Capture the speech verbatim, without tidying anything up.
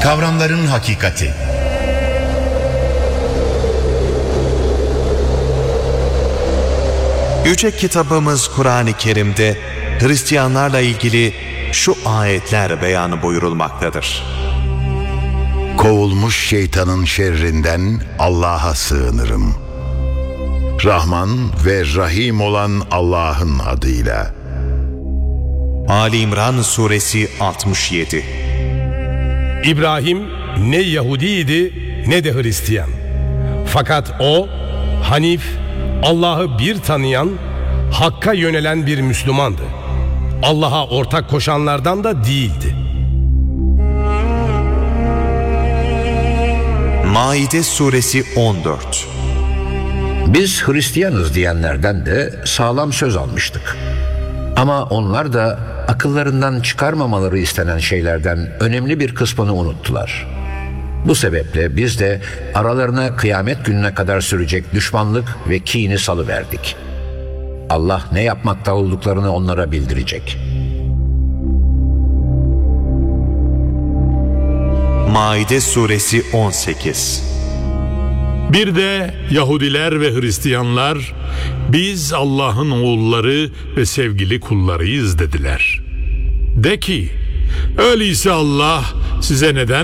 Kavramların hakikati. Yüce kitabımız Kur'an-ı Kerim'de Hristiyanlarla ilgili şu ayetler beyanı buyurulmaktadır. Kovulmuş şeytanın şerrinden Allah'a sığınırım. Rahman ve Rahim olan Allah'ın adıyla. Ali İmran Suresi altmış yedi. İbrahim ne Yahudiydi ne de Hristiyan. Fakat o Hanif, Allah'ı bir tanıyan, Hakk'a yönelen bir Müslümandı. Allah'a ortak koşanlardan da değildi. Maide Suresi on dört. Biz Hristiyanız diyenlerden de sağlam söz almıştık. Ama onlar da akıllarından çıkarmamaları istenen şeylerden önemli bir kısmını unuttular. Bu sebeple biz de aralarına kıyamet gününe kadar sürecek düşmanlık ve kini salıverdik. Allah ne yapmakta olduklarını onlara bildirecek. Maide Suresi on sekiz. Bir de Yahudiler ve Hristiyanlar biz Allah'ın oğulları ve sevgili kullarıyız dediler. De ki, öyleyse Allah size neden